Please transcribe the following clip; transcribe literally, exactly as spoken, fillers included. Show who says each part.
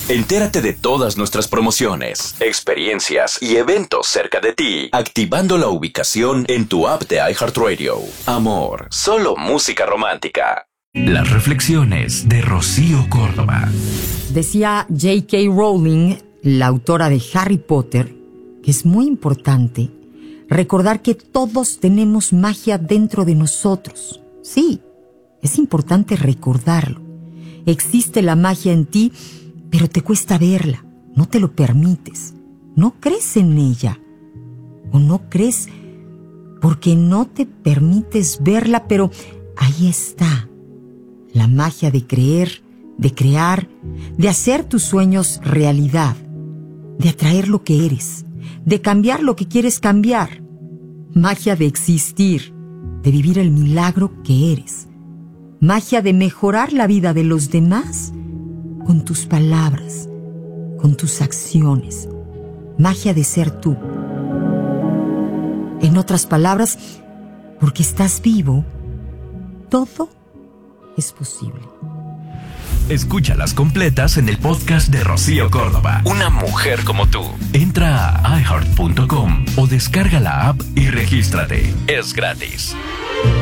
Speaker 1: Entérate de todas nuestras promociones, experiencias y eventos cerca de ti, activando la ubicación en tu app de iHeartRadio. Amor, solo música romántica.
Speaker 2: Las reflexiones de Rocío Córdoba.
Speaker 3: Decía J K Rowling, la autora de Harry Potter, que es muy importante recordar que todos tenemos magia dentro de nosotros. Sí, es importante recordarlo. Existe la magia en ti, pero te cuesta verla, no te lo permites, no crees en ella, o no crees porque no te permites verla, pero ahí está, la magia de creer, de crear, de hacer tus sueños realidad, de atraer lo que eres, de cambiar lo que quieres cambiar, magia de existir, de vivir el milagro que eres, magia de mejorar la vida de los demás con tus palabras, con tus acciones, magia de ser tú. En otras palabras, porque estás vivo, todo es posible.
Speaker 2: Escúchalas completas en el podcast de Rocío Córdoba.
Speaker 1: Una mujer como tú.
Speaker 2: Entra a i heart punto com o descarga la app y regístrate.
Speaker 1: Es gratis.